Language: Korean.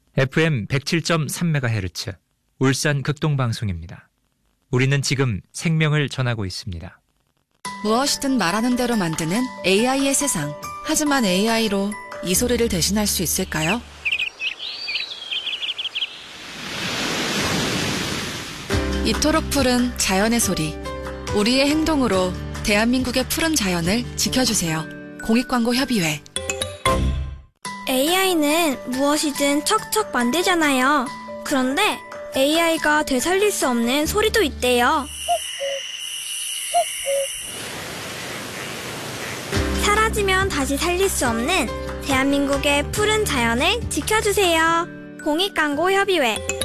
FM 107.3MHz 울산 극동방송입니다. 우리는 지금 생명을 전하고 있습니다. 무엇이든 말하는 대로 만드는 AI의 세상. 하지만 AI로 이 소리를 대신할 수 있을까요? 이토록 푸른 자연의 소리. 우리의 행동으로 대한민국의 푸른 자연을 지켜주세요. 공익광고협의회. AI는 무엇이든 척척 만들잖아요. 그런데 AI가 되살릴 수 없는 소리도 있대요. 사라지면 다시 살릴 수 없는 대한민국의 푸른 자연을 지켜주세요. 공익광고협의회.